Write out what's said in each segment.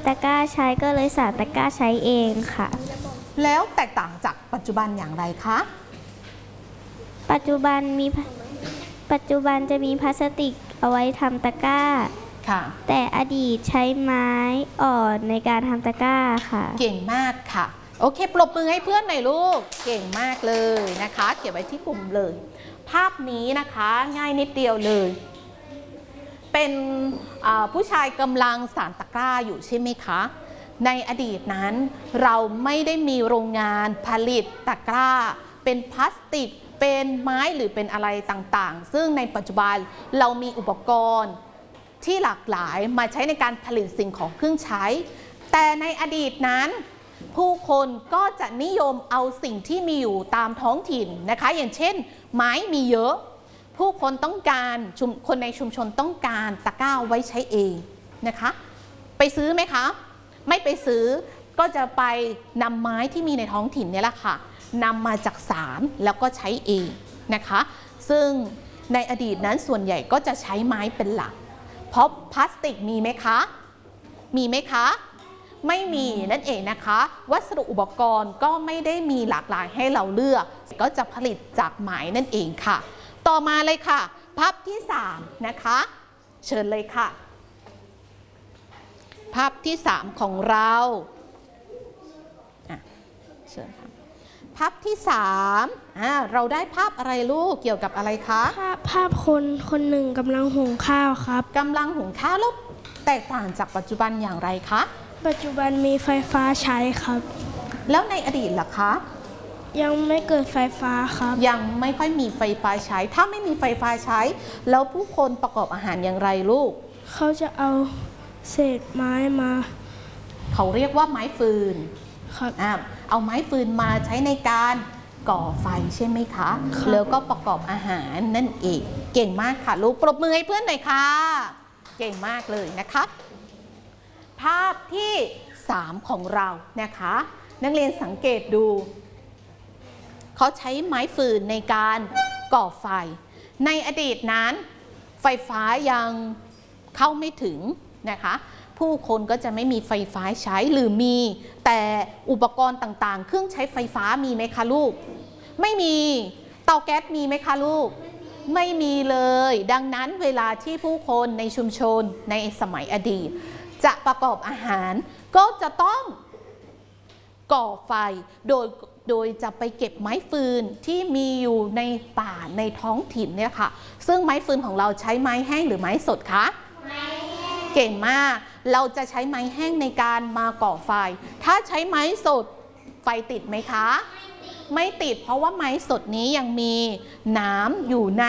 ตะกร้าใช้ก็เลยสานตะกร้าใช้เองค่ะแล้วแตกต่างจากปัจจุบันอย่างไรคะปัจจุบันจะมีพลาสติกเอาไว้ทำตะกร้าค่ะแต่อดีตใช้ไม้อ่อนในการทำตะกร้าค่ะเก่งมากค่ะโอเคปรบมือให้เพื่อนหน่อยลูกเก่งมากเลยนะคะเก็บไว้ที่กลุ่มเลยภาพนี้นะคะง่ายนิดเดียวเลยเป็นผู้ชายกำลังสานตะกร้าอยู่ใช่ไหมคะในอดีตนั้นเราไม่ได้มีโรงงานผลิตตะกร้าเป็นพลาสติกเป็นไม้หรือเป็นอะไรต่างๆซึ่งในปัจจุบันเรามีอุปกรณ์ที่หลากหลายมาใช้ในการผลิตสิ่งของเครื่องใช้แต่ในอดีตนั้นผู้คนก็จะนิยมเอาสิ่งที่มีอยู่ตามท้องถิ่นนะคะอย่างเช่นไม้มีเยอะผู้คนต้องการคนในชุมชนต้องการตะกร้าไว้ใช้เองนะคะไปซื้อไหมคะไม่ไปซื้อก็จะไปนำไม้ที่มีในท้องถิ่นนี่แหละค่ะนำมาจากสารแล้วก็ใช้เองนะคะซึ่งในอดีตนั้นส่วนใหญ่ก็จะใช้ไม้เป็นหลักเพราะพลาสติกมีไหมคะมีไหมคะไม่มีนั่นเองนะคะวัสดุอุปกรณ์ก็ไม่ได้มีหลากหลายให้เราเลือกก็จะผลิตจากไม้นั่นเองค่ะต่อมาเลยค่ะภาพที่3นะคะเชิญเลยค่ะภาพที่3ของเราเชิญค่ะภาพที่3เราได้ภาพอะไรลูกเกี่ยวกับอะไรคะภาพคนหนึ่งกำลังหุงข้าวครับกำลังหุงข้าวแล้วแตกต่างจากปัจจุบันอย่างไรคะปัจจุบันมีไฟฟ้าใช้ครับแล้วในอดีตล่ะคะยังไม่เกิดไฟฟ้าครับยังไม่ค่อยมีไฟฟ้าใช้ถ้าไม่มีไฟฟ้าใช้แล้วผู้คนประกอบอาหารอย่างไรลูกเขาจะเอาเศษไม้มาเขาเรียกว่าไม้ฟืนครับเอาไม้ฟืนมาใช้ในการก่อไฟใช่ไหมคะแล้วก็ประกอบอาหารนั่นเองเก่งมากค่ะลูกปรบมือให้เพื่อนหน่อยค่ะเก่งมากเลยนะคะภาพที่3ของเรานะคะนักเรียนสังเกตดูเขาใช้ไม้ฟืนในการก่อไฟในอดีตนั้นไฟฟ้ายังเข้าไม่ถึงนะคะผู้คนก็จะไม่มีไฟฟ้าใช้หรือมีแต่อุปกรณ์ต่างๆเครื่องใช้ไฟฟ้ามีไหมคะลูกไม่มีเตาแก๊สมีไหมคะลูกไม่มีเลยดังนั้นเวลาที่ผู้คนในชุมชนในสมัยอดีตจะประกอบอาหารก็จะต้องก่อไฟโดยจะไปเก็บไม้ฟืนที่มีอยู่ในป่าในท้องถิ่นเนี่ยค่ะซึ่งไม้ฟืนของเราใช้ไม้แห้งหรือไม้สดคะไม้แห้งเก่งมากเราจะใช้ไม้แห้งในการมาก่อไฟถ้าใช้ไม้สดไฟติดไหมคะไม่ติดเพราะว่าไม้สดนี้ยังมีน้ำอยู่ใน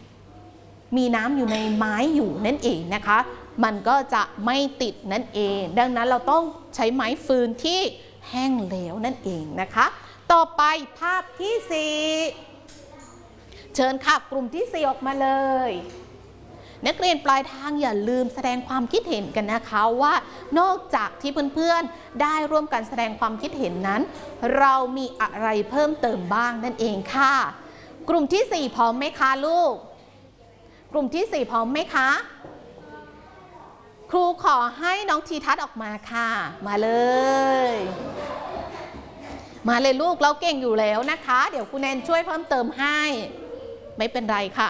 ไม้อยู่นั่นเองนะคะมันก็จะไม่ติดนั่นเองดังนั้นเราต้องใช้ไม้ฟืนที่แห้งแล้วนั่นเองนะคะต่อไปภาพที่4เชิญค่ะกลุ่มที่4ออกมาเลยนักเรียนปลายทางอย่าลืมแสดงความคิดเห็นกันนะคะว่านอกจากที่เพื่อนๆได้ร่วมกันแสดงความคิดเห็นนั้นเรามีอะไรเพิ่มเติมบ้างนั่นเองค่ะกลุ่มที่4พร้อมไหมคะลูกกลุ่มที่4พร้อมไหมคะครูขอให้น้องทีทัศน์ออกมาค่ะมาเลยลูกเราเก่งอยู่แล้วนะคะเดี๋ยวครูแนนช่วยเพิ่มเติมให้ไม่เป็นไรค่ะ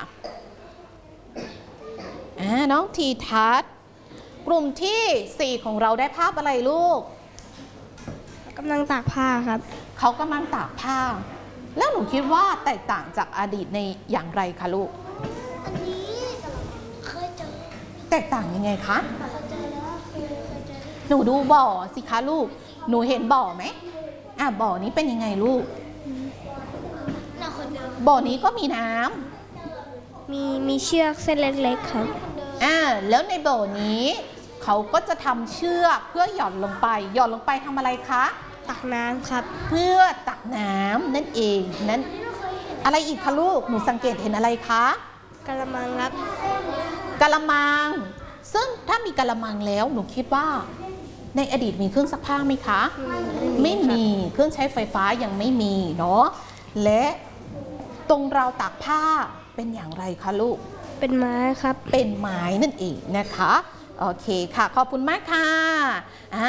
น้องทีทัศน์กลุ่มที่4ของเราได้ภาพอะไรลูกกำลังตากผ้าครับเขากำลังตากผ้าแล้วหนูคิดว่าแตกต่างจากอดีตในอย่างไรคะลูกอันนี้เคยเจอแตกต่างยังไงคะหนูดูบ่อสิคะลูกหนูเห็นบ่อไหมบ่อนี้เป็นยังไงลูกบ่อนี้ก็มีน้ำมีเชือกเส้นเล็กๆครับแล้วในบ่อนี้เขาก็จะทำเชือกเพื่อหย่อนลงไปทำอะไรคะตักน้ำครับเพื่อตักน้ำนั่นเองนั้นอะไรอีกคะลูกหนูสังเกตเห็นอะไรคะกะละมังครับกะละมังซึ่งถ้ามีกะละมังแล้วหนูคิดว่าในอดีตมีเครื่องซักผ้าไหมคะไม่มีเครื่องใช้ไฟฟ้ายังไม่มีเนาะและตรงราวตากผ้าเป็นอย่างไรคะลูกเป็นไม้ครับเป็นไม้นั่นเองนะคะโอเคค่ะขอบคุณมากค่ะ